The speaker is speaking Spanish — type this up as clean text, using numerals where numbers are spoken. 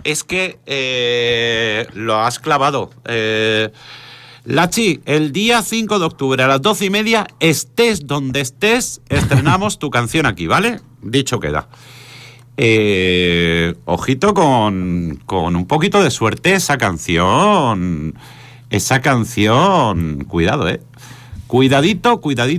es que lo has clavado. Lachi, el día 5 de octubre a las 12:30, estés donde estés, estrenamos tu canción aquí, ¿vale? Dicho queda. Ojito con un poquito de suerte esa canción. Cuidado, cuidadito,